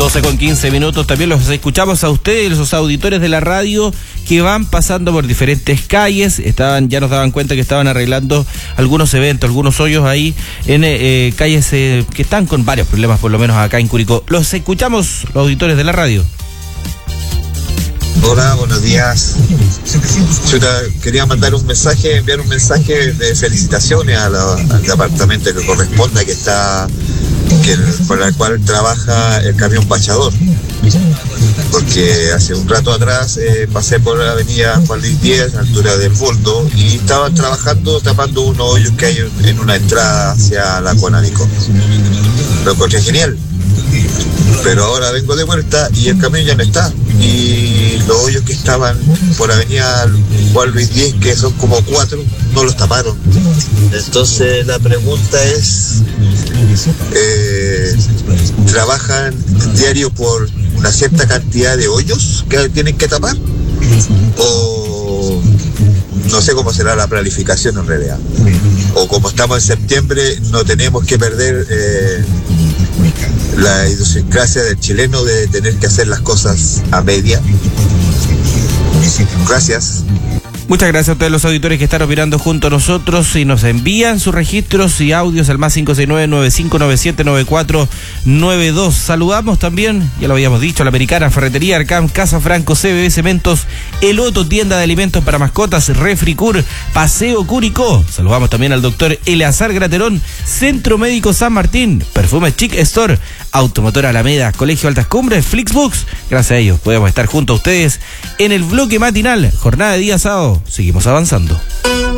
12:15. También los escuchamos a ustedes, los auditores de la radio que van pasando por diferentes calles. Ya nos daban cuenta que estaban arreglando algunos eventos, algunos hoyos ahí en calles que están con varios problemas, por lo menos acá en Curicó. Los escuchamos, los auditores de la radio. Hola, buenos días. Quería enviar un mensaje de felicitaciones al departamento que corresponda, por el cual trabaja el camión bachador. Porque hace un rato atrás pasé por la avenida Juan Luis Díez, a la altura del Boldo, y estaban trabajando, tapando unos hoyos que hay en una entrada hacia la Conamico. Lo encontré genial. Pero ahora vengo de vuelta y el camión ya no está. Y los hoyos que estaban por avenida Juan Luis Díez, que son como 4, no los taparon. Entonces la pregunta es, ¿trabajan diario por una cierta cantidad de hoyos que tienen que tapar? O no sé cómo será la planificación en realidad. O como estamos en septiembre, no tenemos que perder la idiosincrasia del chileno de tener que hacer las cosas a media. Gracias. Muchas gracias a todos los auditores que están opinando junto a nosotros y nos envían sus registros y audios al más 569-9597-9492. Saludamos también, ya lo habíamos dicho, a la Americana, Ferretería Arcam, Casa Franco, CBB Cementos, El Otto, tienda de alimentos para mascotas, Refricur, Paseo Curicó. Saludamos también al doctor Eleazar Graterón, Centro Médico San Martín, Perfumes Chic Store, Automotor Alameda, Colegio Altas Cumbres, Flixbooks. Gracias a ellos podemos estar junto a ustedes en el bloque matinal, jornada de día sábado. Seguimos avanzando.